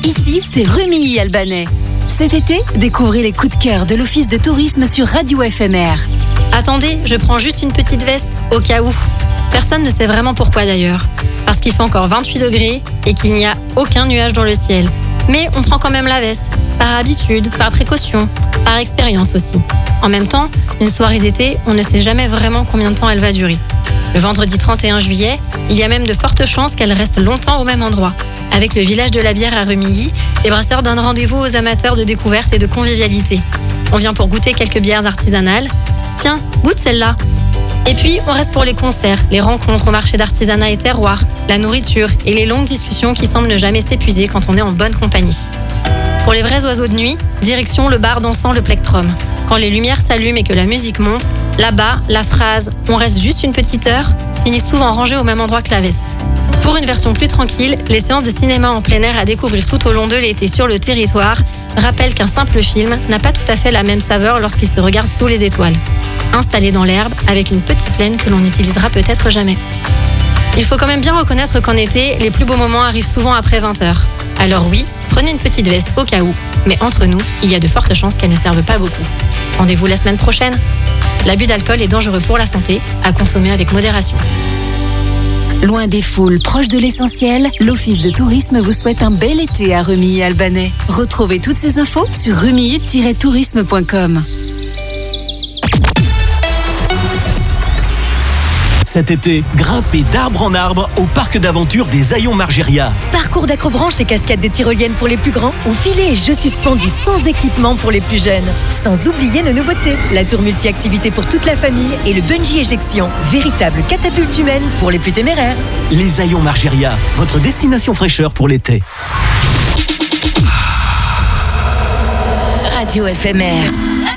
Ici, c'est Rumilly-Albanais. Cet été, découvrez les coups de cœur de l'Office de tourisme sur Radio FMR. Attendez, je prends juste une petite veste, au cas où. Personne ne sait vraiment pourquoi d'ailleurs. Parce qu'il fait encore 28 degrés et qu'il n'y a aucun nuage dans le ciel. Mais on prend quand même la veste, par habitude, par précaution, par expérience aussi. En même temps, une soirée d'été, on ne sait jamais vraiment combien de temps elle va durer. Le vendredi 31 juillet, il y a même de fortes chances qu'elle reste longtemps au même endroit. Avec le village de la bière à Rumilly, les brasseurs donnent rendez-vous aux amateurs de découverte et de convivialité. On vient pour goûter quelques bières artisanales. Tiens, goûte celle-là. Et puis, on reste pour les concerts, les rencontres au marché d'artisanat et terroir, la nourriture et les longues discussions qui semblent ne jamais s'épuiser quand on est en bonne compagnie. Pour les vrais oiseaux de nuit, direction le bar dansant le Plectrum. Quand les lumières s'allument et que la musique monte, là-bas, la phrase « on reste juste une petite heure » finit souvent rangée au même endroit que la veste. Pour une version plus tranquille, les séances de cinéma en plein air à découvrir tout au long de l'été sur le territoire rappellent qu'un simple film n'a pas tout à fait la même saveur lorsqu'il se regarde sous les étoiles. Installé dans l'herbe avec une petite laine que l'on n'utilisera peut-être jamais. Il faut quand même bien reconnaître qu'en été, les plus beaux moments arrivent souvent après 20h. Alors oui, prenez une petite veste au cas où, mais entre nous, il y a de fortes chances qu'elle ne serve pas beaucoup. Rendez-vous la semaine prochaine. L'abus d'alcool est dangereux pour la santé, à consommer avec modération. Loin des foules, proche de l'essentiel, l'Office de tourisme vous souhaite un bel été à Rumilly-Albanais. Retrouvez toutes ces infos sur rumilly-tourisme.com. Cet été, grimpez d'arbre en arbre au parc d'aventure des Haillons Margéria. Parcours d'acrobranche et cascades de tyroliennes pour les plus grands, ou filets et jeux suspendus sans équipement pour les plus jeunes. Sans oublier nos nouveautés, la tour multi-activité pour toute la famille et le bungee éjection, véritable catapulte humaine pour les plus téméraires. Les Haillons Margéria, votre destination fraîcheur pour l'été. Radio FMR.